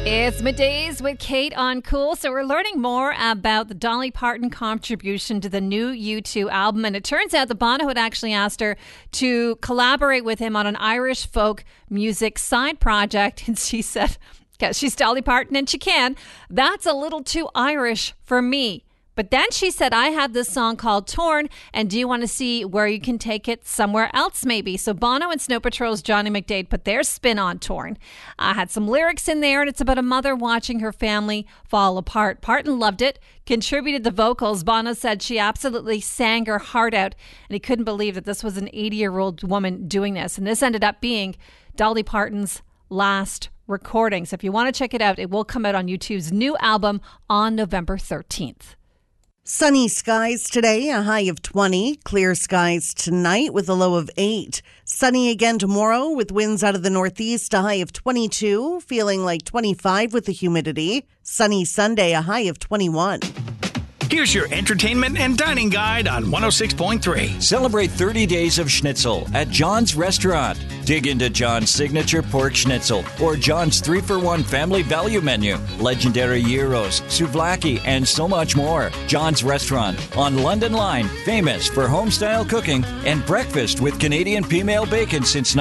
It's Middays with Kate on Cool. So we're learning more about the Dolly Parton contribution to the new U2 album. And it turns out that Bono had actually asked her to collaborate with him on an Irish folk music side project. And she said, because she's Dolly Parton and she can, that's a little too Irish for me. But then she said, I have this song called Torn, and do you want to see where you can take it somewhere else maybe? So Bono and Snow Patrol's Johnny McDaid put their spin on Torn. Had some lyrics in there, and it's about a mother watching her family fall apart. Parton loved it, contributed the vocals. Bono said she absolutely sang her heart out, and he couldn't believe that this was an 80-year-old woman doing this. And this ended up being Dolly Parton's last recording. So if you want to check it out, it will come out on U2's new album on November 13th. Sunny skies today, a high of 20. Clear skies tonight with a low of 8. Sunny again tomorrow with winds out of the northeast, a high of 22. Feeling like 25 with the humidity. Sunny Sunday, a high of 21. Here's your entertainment and dining guide on 106.3. Celebrate 30 days of schnitzel at John's Restaurant. Dig into John's signature pork schnitzel or John's 3-for-1 family value menu, legendary gyros, souvlaki, and so much more. John's Restaurant on London Line, famous for home-style cooking and breakfast with Canadian female bacon since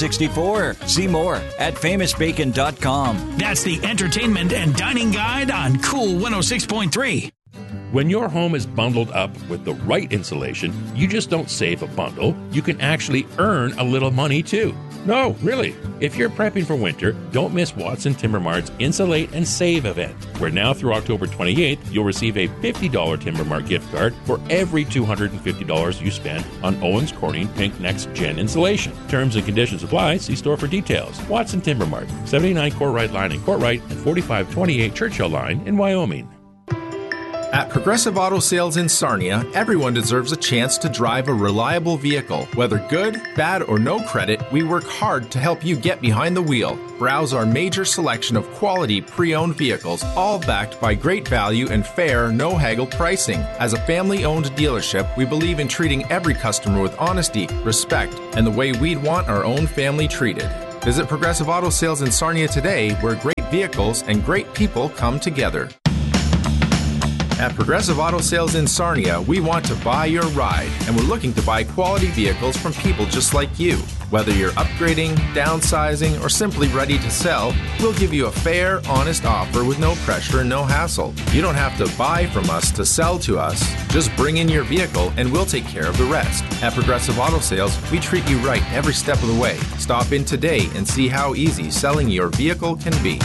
1964. See more at famousbacon.com. That's the entertainment and dining guide on Cool 106.3. When your home is bundled up with the right insulation, you just don't save a bundle. You can actually earn a little money too. No, really. If you're prepping for winter, don't miss Watson Timber Mart's Insulate and Save event, where now through October 28th, you'll receive a $50 Timber Mart gift card for every $250 you spend on Owens Corning Pink Next Gen insulation. Terms and conditions apply. See store for details. Watson Timber Mart, 79 Courtright Line in Courtright and 4528 Churchill Line in Wyoming. At Progressive Auto Sales in Sarnia, everyone deserves a chance to drive a reliable vehicle. Whether good, bad, or no credit, we work hard to help you get behind the wheel. Browse our major selection of quality pre-owned vehicles, all backed by great value and fair, no-haggle pricing. As a family-owned dealership, we believe in treating every customer with honesty, respect, and the way we'd want our own family treated. Visit Progressive Auto Sales in Sarnia today, where great vehicles and great people come together. At Progressive Auto Sales in Sarnia, we want to buy your ride, and we're looking to buy quality vehicles from people just like you. Whether you're upgrading, downsizing, or simply ready to sell, we'll give you a fair, honest offer with no pressure and no hassle. You don't have to buy from us to sell to us. Just bring in your vehicle and we'll take care of the rest. At Progressive Auto Sales, we treat you right every step of the way. Stop in today and see how easy selling your vehicle can be.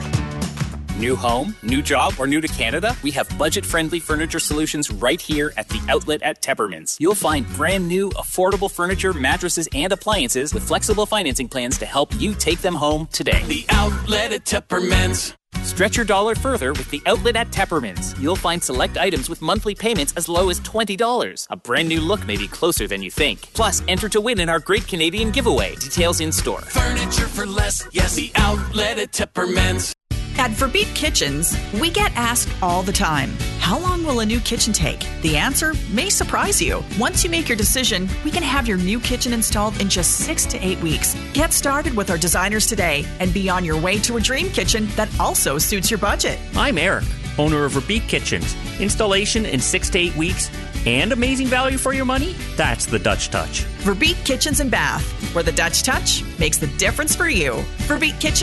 New home, new job, or new to Canada? We have budget-friendly furniture solutions right here at the outlet at Tepperman's. You'll find brand new, affordable furniture, mattresses, and appliances with flexible financing plans to help you take them home today. The outlet at Tepperman's. Stretch your dollar further with the outlet at Tepperman's. You'll find select items with monthly payments as low as $20. A brand new look may be closer than you think. Plus, enter to win in our Great Canadian Giveaway. Details in store. Furniture for less. Yes, the outlet at Tepperman's. At Verbeek Kitchens, we get asked all the time, how long will a new kitchen take? The answer may surprise you. Once you make your decision, we can have your new kitchen installed in just 6 to 8 weeks. Get started with our designers today and be on your way to a dream kitchen that also suits your budget. I'm Eric, owner of Verbeek Kitchens. Installation in 6 to 8 weeks and amazing value for your money? That's the Dutch Touch. Verbeek Kitchens and Bath, where the Dutch Touch makes the difference for you. Verbeek Kitchens.